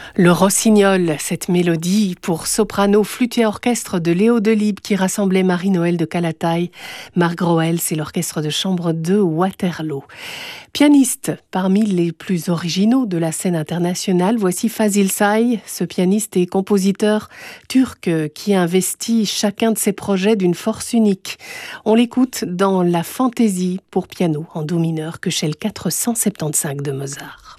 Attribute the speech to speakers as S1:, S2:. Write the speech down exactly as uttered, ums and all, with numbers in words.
S1: Le Rossignol, cette mélodie pour soprano, flûte et orchestre de Léo Delibes qui rassemblait Marie-Noël de Calataï, Marc Groel, c'est l'orchestre de chambre de Waterloo. Pianiste parmi les plus originaux de la scène internationale, voici Fazil Say, ce pianiste et compositeur turc qui investit chacun de ses projets d'une force unique. On l'écoute dans la Fantaisie pour piano en do mineur que chez le quatre cent soixante-quinze de Mozart.